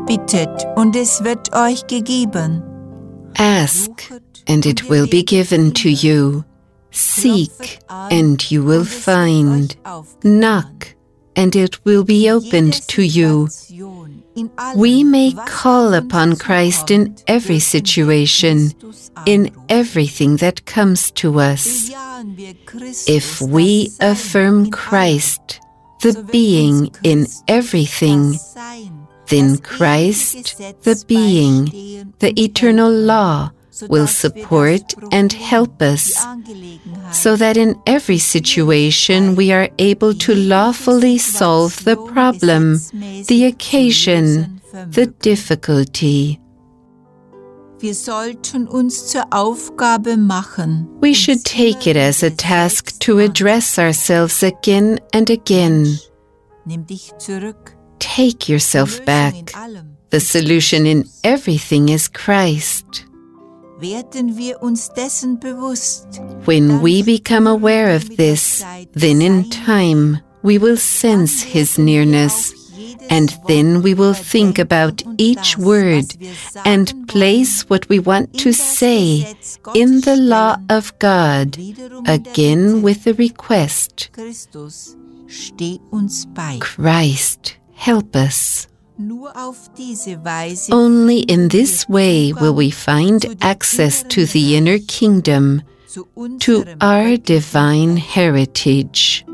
Bittet und es wird euch gegeben. Ask, and it will be given to you. Seek, and you will find. Knock, and it will be opened to you. We may call upon Christ in every situation, in everything that comes to us. If we affirm Christ, the being in everything, then Christ, the being, the eternal law, will support and help us, so that in every situation we are able to lawfully solve the problem, the occasion, the difficulty. Wir sollten uns zur Aufgabe machen. We should take it as a task to address ourselves again and again. Nimm dich zurück. Take yourself back. The solution in everything is Christ. Werden wir uns dessen bewusst. When we become aware of this, then in time we will sense His nearness, and then we will think about each word and place what we want to say in the law of God, again with the request, Christus, steh uns bei. Christ, help us. Nur auf diese Weise Only in this way will we find access to the inner kingdom, zu to unserem our divine heritage.